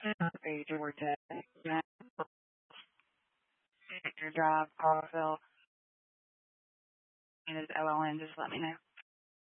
Georgia. Your drive, Carville, and his OLN, just let me know.